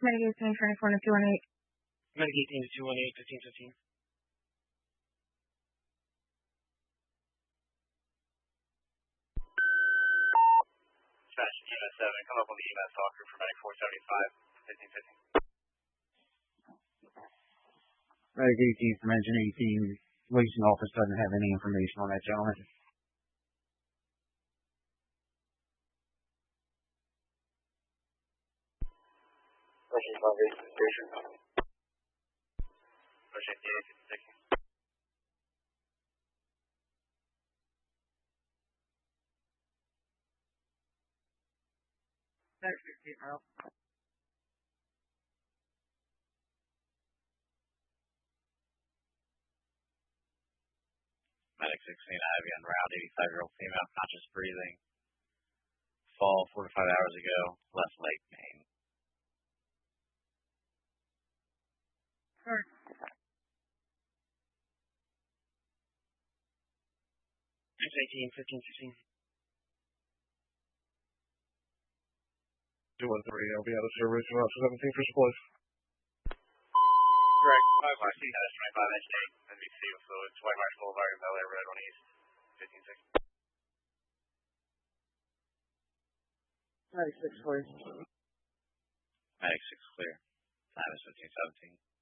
Medicaid team 24 to 218. Medicaid team 218, 1515. Spanish EMS 7, come up on the EMS talker for Medic 475, 1515. Medicaid team from Engine 18, leasing office doesn't have any information on that gentleman. Russian 58 station. Russian 58 56. Medic 16, Earl. Medic 16, I have you on route, 85-year-old female, conscious breathing. Fall 4 to 5 hours ago, left leg pain. Sorry. 618, 1515. 213, I'll be out of service around 17 for supplies. Correct, 515, 25 inch NBC with fluids, White Marsh Boulevard, Bel Air, Red 1 East, 15-6. Medic 6 clear. Medic 6 clear. Time is 1517.